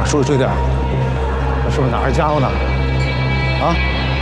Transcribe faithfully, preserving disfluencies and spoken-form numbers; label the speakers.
Speaker 1: 叔叔追点，那是不是哪儿家伙呢？啊？